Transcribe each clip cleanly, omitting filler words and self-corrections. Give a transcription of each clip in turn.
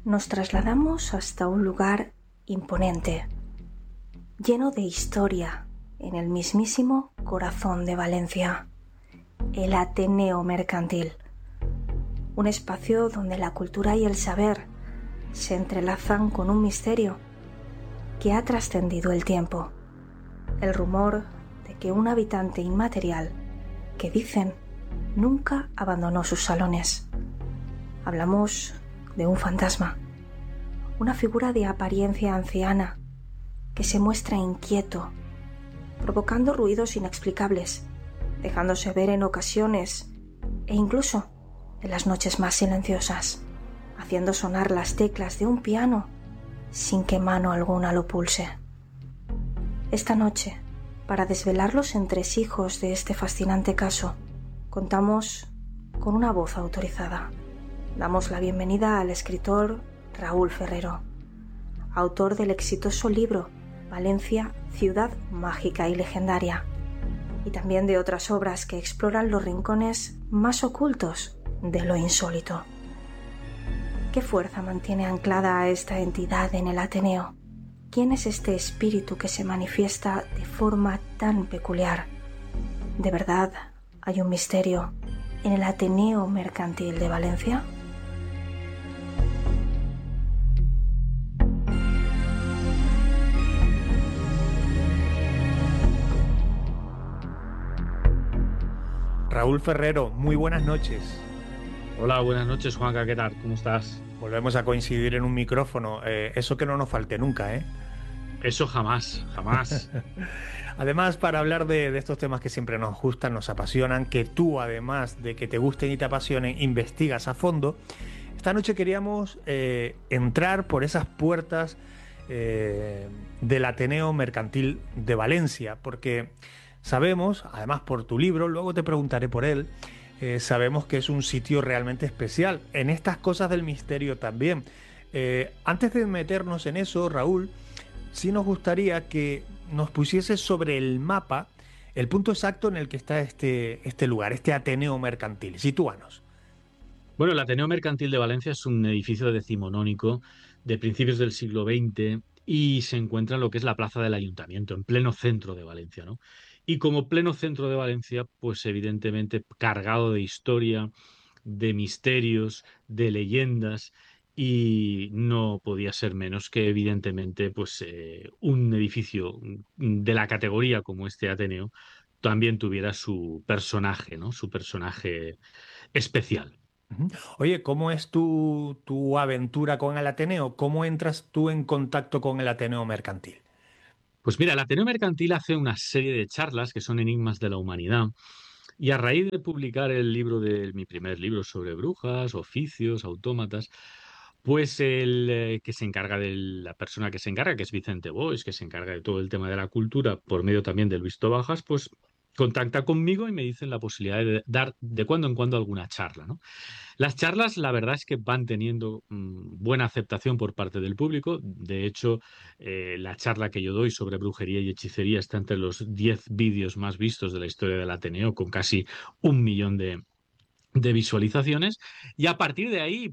nos trasladamos hasta un lugar imponente, lleno de historia, en el mismísimo corazón de Valencia, el Ateneo Mercantil, un espacio donde la cultura y el saber se entrelazan con un misterio que ha trascendido el tiempo, el rumor de que un habitante inmaterial, que dicen nunca abandonó sus salones. Hablamos de un fantasma, una figura de apariencia anciana que se muestra inquieto, provocando ruidos inexplicables, dejándose ver en ocasiones e incluso en las noches más silenciosas, haciendo sonar las teclas de un piano sin que mano alguna lo pulse. Esta noche, para desvelar los entresijos de este fascinante caso, contamos con una voz autorizada. Damos la bienvenida al escritor Raúl Ferrero, autor del exitoso libro Valencia, ciudad mágica y legendaria, y también de otras obras que exploran los rincones más ocultos de lo insólito. ¿Qué fuerza mantiene anclada a esta entidad en el Ateneo? ¿Quién es este espíritu que se manifiesta de forma tan peculiar? ¿De verdad hay un misterio en el Ateneo Mercantil de Valencia? Raúl Ferrero, muy buenas noches. Hola, buenas noches, Juanca, ¿qué tal? ¿Cómo estás? Volvemos a coincidir en un micrófono. Eso que no nos falte nunca, ¿eh? Eso jamás, jamás. Además, para hablar de estos temas que siempre nos gustan, nos apasionan, que tú, además de que te gusten y te apasionen, investigas a fondo, esta noche queríamos entrar por esas puertas del Ateneo Mercantil de Valencia, porque sabemos, además por tu libro, luego te preguntaré por él, sabemos que es un sitio realmente especial. En estas cosas del misterio también. Antes de meternos en eso, Raúl, sí nos gustaría que nos pusieses sobre el mapa el punto exacto en el que está este lugar, este Ateneo Mercantil. Sitúanos. Bueno, el Ateneo Mercantil de Valencia es un edificio decimonónico de principios del siglo XX y se encuentra en lo que es la plaza del Ayuntamiento, en pleno centro de Valencia, ¿no? Y como pleno centro de Valencia, pues evidentemente cargado de historia, de misterios, de leyendas, y no podía ser menos que evidentemente pues un edificio de la categoría como este Ateneo también tuviera su personaje, ¿no? Su personaje especial. Ujú. Oye, ¿cómo es tu aventura con el Ateneo? ¿Cómo entras tú en contacto con el Ateneo Mercantil? Pues mira, el Ateneo Mercantil hace una serie de charlas que son enigmas de la humanidad. Y a raíz de publicar el libro de mi primer libro sobre brujas, oficios, autómatas, pues el que se encarga de la persona que se encarga, que es Vicente Boix, que se encarga de todo el tema de la cultura, por medio también de Luis Tobajas, pues contacta conmigo y me dicen la posibilidad de dar de cuando en cuando alguna charla, ¿no? Las charlas, la verdad es que van teniendo buena aceptación por parte del público. De hecho, la charla que yo doy sobre brujería y hechicería está entre los 10 vídeos más vistos de la historia del Ateneo, con casi 1 millón de visualizaciones. Y a partir de ahí,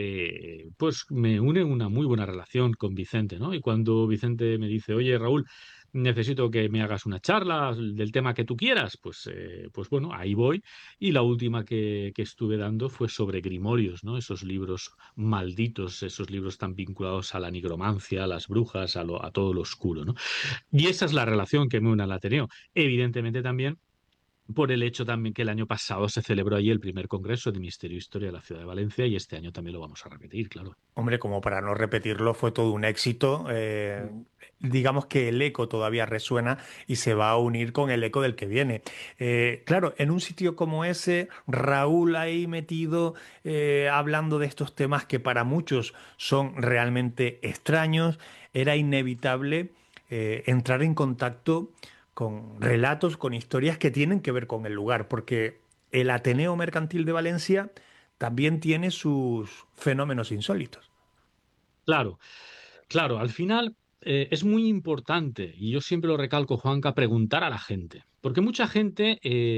pues me une una muy buena relación con Vicente, ¿no? Y cuando Vicente me dice, oye, Raúl, necesito que me hagas una charla del tema que tú quieras, pues bueno, ahí voy. Y la última que estuve dando fue sobre grimorios, ¿no? Esos libros malditos, esos libros tan vinculados a la nigromancia, a las brujas, a todo lo oscuro, ¿no? Y esa es la relación que me une al Ateneo. Evidentemente también por el hecho también que el año pasado se celebró allí el primer congreso de Misterio e Historia de la ciudad de Valencia y este año también lo vamos a repetir, claro. Hombre, como para no repetirlo, fue todo un éxito. Digamos que el eco todavía resuena y se va a unir con el eco del que viene. Claro, en un sitio como ese, Raúl ahí metido, hablando de estos temas que para muchos son realmente extraños, era inevitable entrar en contacto con relatos, con historias que tienen que ver con el lugar, porque el Ateneo Mercantil de Valencia también tiene sus fenómenos insólitos. Claro, claro, al final es muy importante, y yo siempre lo recalco, Juanca, preguntar a la gente, porque mucha gente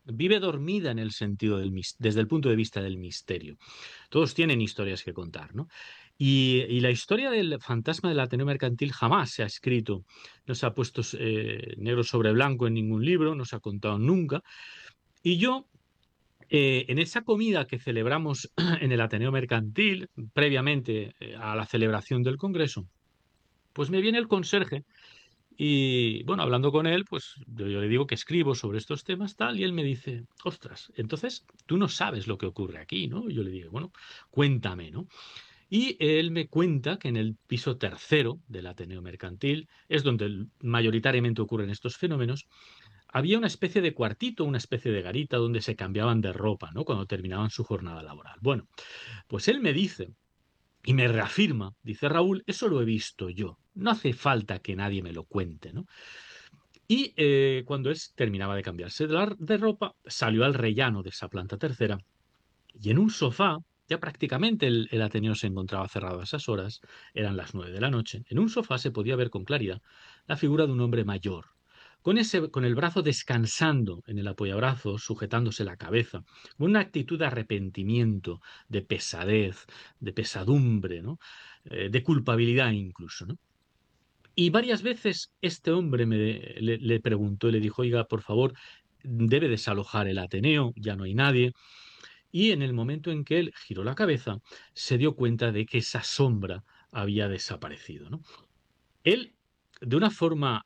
vive dormida en el sentido desde el punto de vista del misterio. Todos tienen historias que contar, ¿no? Y la historia del fantasma del Ateneo Mercantil jamás se ha escrito, no se ha puesto negro sobre blanco en ningún libro, no se ha contado nunca. Y yo, en esa comida que celebramos en el Ateneo Mercantil, previamente a la celebración del Congreso, pues me viene el conserje y, bueno, hablando con él, pues yo le digo que escribo sobre estos temas, tal, y él me dice, ostras, entonces tú no sabes lo que ocurre aquí, ¿no? Y yo le digo, bueno, cuéntame, ¿no? Y él me cuenta que en el piso tercero del Ateneo Mercantil, es donde mayoritariamente ocurren estos fenómenos, había una especie de cuartito, una especie de garita donde se cambiaban de ropa, ¿no? Cuando terminaban su jornada laboral. Bueno, pues él me dice y me reafirma, dice Raúl, eso lo he visto yo. No hace falta que nadie me lo cuente, ¿no? Y cuando él terminaba de cambiarse de ropa, salió al rellano de esa planta tercera y en un sofá, ya prácticamente el Ateneo se encontraba cerrado a esas horas, eran las 9 de la noche, en un sofá se podía ver con claridad la figura de un hombre mayor, con el brazo descansando en el apoyabrazos, sujetándose la cabeza, con una actitud de arrepentimiento, de pesadez, de pesadumbre, ¿no? De culpabilidad incluso, ¿no? Y varias veces este hombre le preguntó y le dijo, oiga, por favor, debe desalojar el Ateneo, ya no hay nadie. Y en el momento en que él giró la cabeza, se dio cuenta de que esa sombra había desaparecido, ¿no? Él, de una forma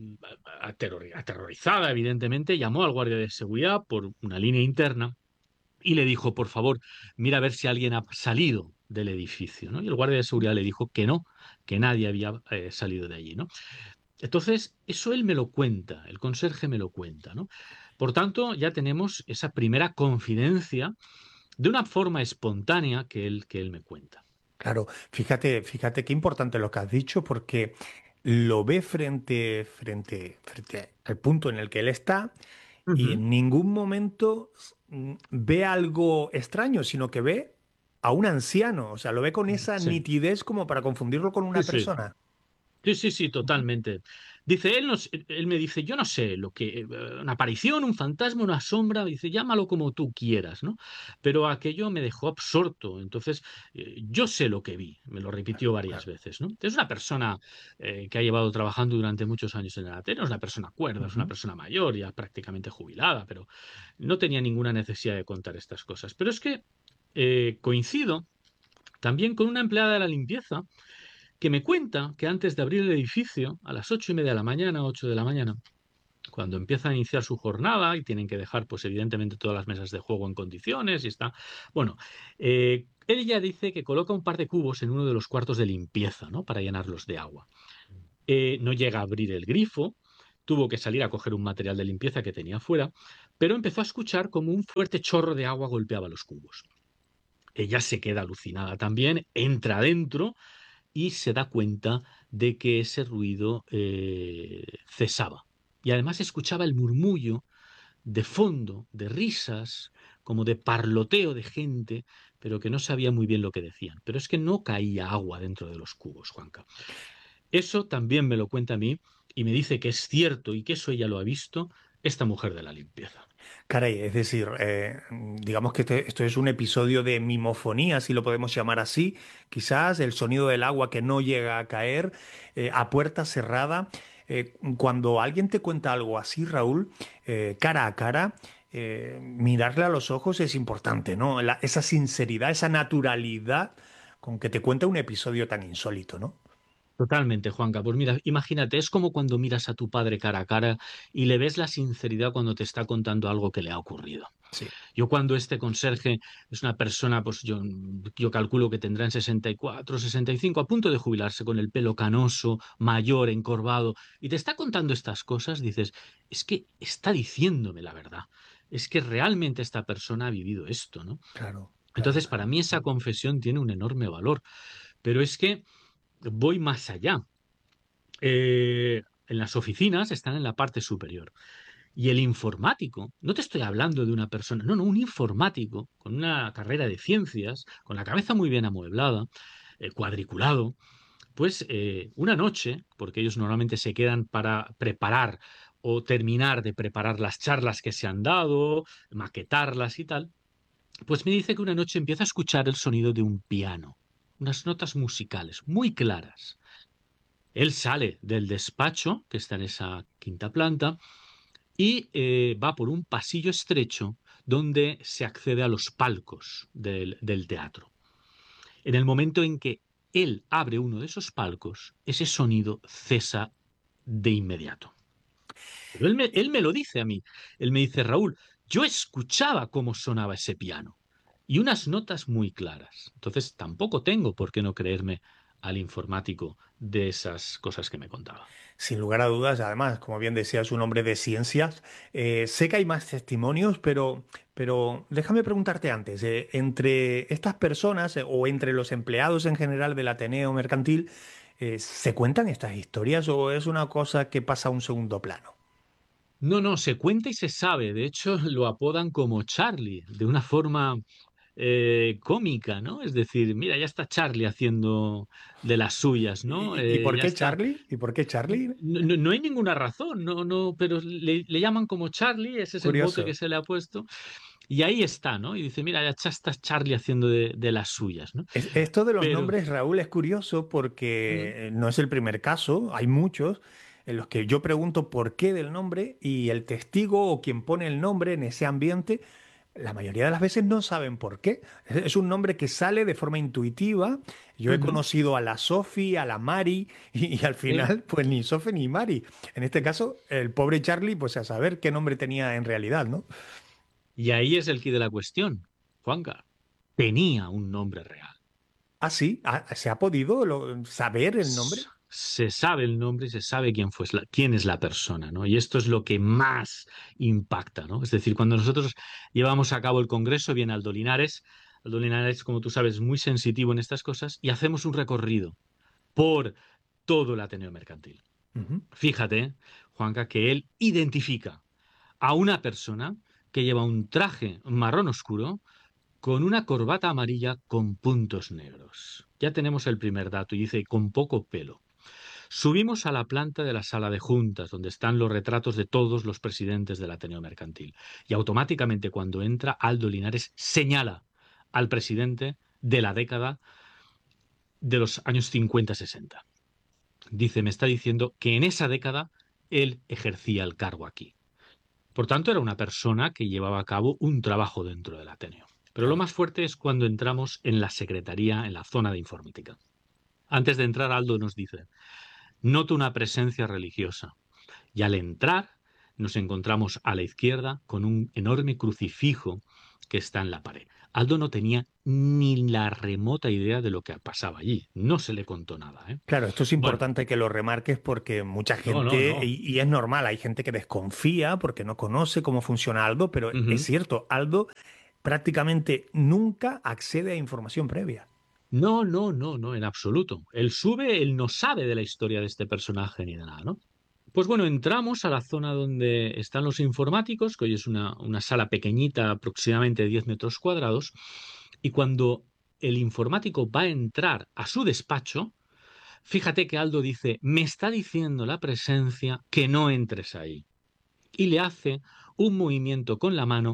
aterrorizada, evidentemente, llamó al guardia de seguridad por una línea interna y le dijo, por favor, mira a ver si alguien ha salido del edificio, ¿no? Y el guardia de seguridad le dijo que no, que nadie había salido de allí, ¿no? Entonces, eso él me lo cuenta, el conserje me lo cuenta, ¿no? Por tanto, ya tenemos esa primera confidencia de una forma espontánea que él me cuenta. Claro, fíjate qué importante lo que has dicho, porque lo ve frente al punto en el que él está y Ujú. en ningún momento ve algo extraño, sino que ve a un anciano, o sea, lo ve con esa Sí, nitidez como para confundirlo con sí, una sí. persona. Sí, sí, sí, Ujú. totalmente. Dice, él me dice, yo no sé, una aparición, un fantasma, una sombra, dice, llámalo como tú quieras, ¿no? Pero aquello me dejó absorto. Entonces, yo sé lo que vi, me lo repitió varias Claro. veces, ¿no? Es una persona que ha llevado trabajando durante muchos años en el Ateneo, es una persona cuerda, es una Ujú. persona mayor, ya prácticamente jubilada, pero no tenía ninguna necesidad de contar estas cosas. Pero es que coincido también con una empleada de la limpieza que me cuenta que antes de abrir el edificio, a las 8:30 de la mañana, 8 de la mañana, cuando empieza a iniciar su jornada y tienen que dejar, pues evidentemente, todas las mesas de juego en condiciones y está. Bueno, ella dice que coloca un par de cubos en uno de los cuartos de limpieza, ¿no? Para llenarlos de agua. No llega a abrir el grifo, tuvo que salir a coger un material de limpieza que tenía fuera, pero empezó a escuchar como un fuerte chorro de agua golpeaba los cubos. Ella se queda alucinada también, entra adentro y se da cuenta de que ese ruido cesaba. Y además escuchaba el murmullo de fondo, de risas, como de parloteo de gente, pero que no sabía muy bien lo que decían. Pero es que no caía agua dentro de los cubos, Juanca. Eso también me lo cuenta a mí y me dice que es cierto y que eso ella lo ha visto, esta mujer de la limpieza. Caray, es decir, digamos que esto es un episodio de mimofonía, si lo podemos llamar así, quizás el sonido del agua que no llega a caer a puerta cerrada. Cuando alguien te cuenta algo así, Raúl, cara a cara, mirarle a los ojos es importante, ¿no? Esa sinceridad, esa naturalidad con que te cuenta un episodio tan insólito, ¿no? Totalmente, Juanca. Pues mira, imagínate, es como cuando miras a tu padre cara a cara y le ves la sinceridad cuando te está contando algo que le ha ocurrido. Sí. Yo cuando este conserje es una persona, pues yo calculo que tendrá en 64, 65, a punto de jubilarse, con el pelo canoso, mayor, encorvado, y te está contando estas cosas, dices, es que está diciéndome la verdad. Es que realmente esta persona ha vivido esto, ¿no? Claro, claro, Entonces, para claro. mí esa confesión tiene un enorme valor, pero es que voy más allá. En las oficinas están en la parte superior. Y el informático, no te estoy hablando de una persona, no, no, un informático con una carrera de ciencias, con la cabeza muy bien amueblada, cuadriculado, pues una noche, porque ellos normalmente se quedan para preparar o terminar de preparar las charlas que se han dado, maquetarlas y tal, pues me dice que una noche empieza a escuchar el sonido de un piano, unas notas musicales muy claras. Él sale del despacho, que está en esa quinta planta, y va por un pasillo estrecho donde se accede a los palcos del teatro. En el momento en que él abre uno de esos palcos, ese sonido cesa de inmediato. Pero él me lo dice a mí. Él me dice, Raúl, yo escuchaba cómo sonaba ese piano y unas notas muy claras. Entonces tampoco tengo por qué no creerme al informático de esas cosas que me contaba. Sin lugar a dudas, además, como bien decía, es un hombre de ciencias. Sé que hay más testimonios, pero déjame preguntarte antes, entre estas personas o entre los empleados en general del Ateneo Mercantil, ¿se cuentan estas historias o es una cosa que pasa a un segundo plano? No, no, se cuenta y se sabe. De hecho, lo apodan como Charlie, de una forma cómica, ¿no? Es decir, mira, ya está Charlie haciendo de las suyas, ¿no? ¿Y por Ya qué está. Charlie? ¿Y por qué Charlie? No hay ninguna razón, no, no, pero le llaman como Charlie, ese es el mote que Curioso. se le ha puesto, y ahí está, ¿no? Y dice, mira, ya está Charlie haciendo de las suyas, ¿no? Esto de los Pero, nombres, Raúl, es curioso mm, porque no es el primer caso, hay muchos en los que yo pregunto por qué del nombre y el testigo o quien pone el nombre en ese ambiente, la mayoría de las veces no saben por qué. Es un nombre que sale de forma intuitiva. Yo he ujú, conocido a la Sofi, a la Mari y al sí. final, pues ni Sofi ni Mari. En este caso, el pobre Charlie, pues a saber qué nombre tenía en realidad, ¿no? Y ahí es el quid de la cuestión, Juanca, tenía un nombre real. Ah, sí, ¿se ha podido saber el nombre? Se sabe el nombre y se sabe quién es la persona, ¿no? Y esto es lo que más impacta, ¿no? Es decir, cuando nosotros llevamos a cabo el congreso, viene Aldo Linares, como tú sabes, es muy sensitivo en estas cosas, y hacemos un recorrido por todo el Ateneo Mercantil. Ujú. Fíjate, Juanca, que él identifica a una persona que lleva un traje marrón oscuro con una corbata amarilla con puntos negros. Ya tenemos el primer dato y dice con poco pelo. Subimos a la planta de la sala de juntas, donde están los retratos de todos los presidentes del Ateneo Mercantil. Y automáticamente cuando entra, Aldo Linares señala al presidente de la década de los años 50-60. Dice, me está diciendo que en esa década él ejercía el cargo aquí. Por tanto, era una persona que llevaba a cabo un trabajo dentro del Ateneo. Pero lo Claro. más fuerte es cuando entramos en la secretaría, en la zona de informática. Antes de entrar, Aldo nos dice, noto una presencia religiosa. Y al entrar, nos encontramos a la izquierda con un enorme crucifijo que está en la pared. Aldo no tenía ni la remota idea de lo que pasaba allí. No se le contó nada, ¿eh? Claro, esto es Bueno, importante que lo remarques porque mucha no, no, gente, no. y es normal, hay gente que desconfía porque no conoce cómo funciona Aldo, pero es Ujú. cierto, Aldo prácticamente nunca accede a información previa. No, no, no, no, en absoluto. Él sube, él no sabe de la historia de este personaje ni de nada, ¿no? Pues bueno, entramos a la zona donde están los informáticos, que hoy es una sala pequeñita, aproximadamente de 10 metros cuadrados, y cuando el informático va a entrar a su despacho, fíjate que Aldo dice, me está diciendo la presencia que no entres ahí. Y le hace un movimiento con la mano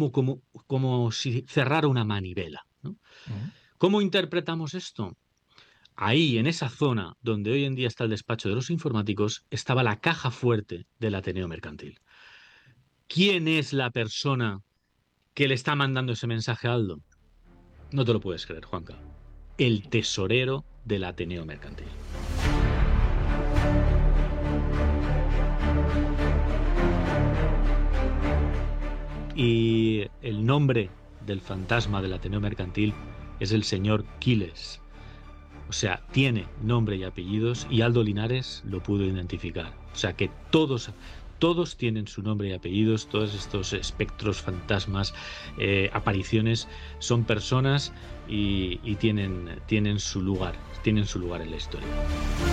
como si cerrara una manivela, ¿no? Ujú. ¿Cómo interpretamos esto? Ahí, en esa zona donde hoy en día está el despacho de los informáticos, estaba la caja fuerte del Ateneo Mercantil. ¿Quién es la persona que le está mandando ese mensaje a Aldo? No te lo puedes creer, Juanca. El tesorero del Ateneo Mercantil. Y el nombre del fantasma del Ateneo Mercantil es el señor Quiles. O sea, tiene nombre y apellidos y Aldo Linares lo pudo identificar. O sea que todos tienen su nombre y apellidos, todos estos espectros, fantasmas, apariciones, son personas y tienen su lugar en la historia.